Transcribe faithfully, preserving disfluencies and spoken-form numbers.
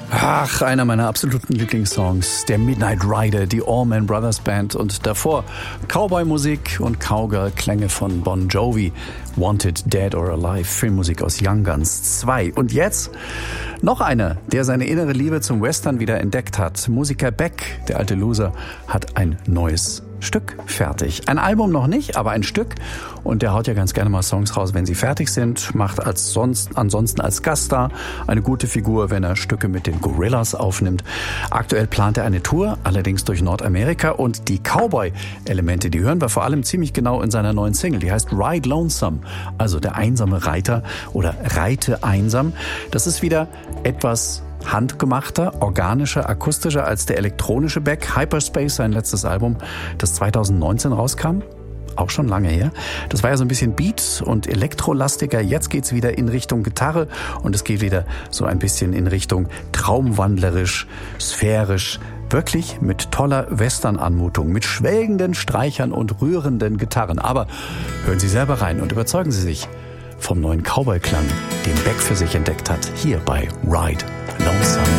Ach, einer meiner absoluten Lieblingssongs, der Midnight Rider, die Allman Brothers Band und davor Cowboy-Musik und Cowgirl-Klänge von Bon Jovi, Wanted, Dead or Alive, Filmmusik aus Young Guns zwei. Und jetzt noch einer, der seine innere Liebe zum Western wieder entdeckt hat. Musiker Beck, der alte Loser, hat ein neues Stück fertig. Ein Album noch nicht, aber ein Stück. Und der haut ja ganz gerne mal Songs raus, wenn sie fertig sind. Macht als sonst, ansonsten als Gaststar eine gute Figur, wenn er Stücke mit den Gorillaz aufnimmt. Aktuell plant er eine Tour, allerdings durch Nordamerika. Und die Cowboy-Elemente, die hören wir vor allem ziemlich genau in seiner neuen Single. Die heißt Ride Lonesome, also der einsame Reiter oder Reite einsam. Das ist wieder etwas handgemachter, organischer, akustischer als der elektronische Beck. Hyperspace, sein letztes Album, das zwanzig neunzehn rauskam. Auch schon lange her. Das war ja so ein bisschen Beat- und Elektrolastiger. Jetzt geht's wieder in Richtung Gitarre und es geht wieder so ein bisschen in Richtung traumwandlerisch, sphärisch. Wirklich mit toller Western-Anmutung, mit schwelgenden Streichern und rührenden Gitarren. Aber hören Sie selber rein und überzeugen Sie sich vom neuen Cowboy-Klang, den Beck für sich entdeckt hat, hier bei Ride Lonesome.